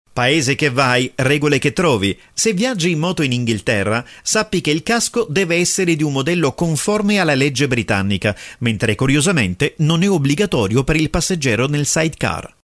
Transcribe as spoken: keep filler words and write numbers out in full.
Paese che vai, regole che trovi. Se viaggi in moto in Inghilterra, sappi che il casco deve essere di un modello conforme alla legge britannica, mentre curiosamente non è obbligatorio per il passeggero nel sidecar.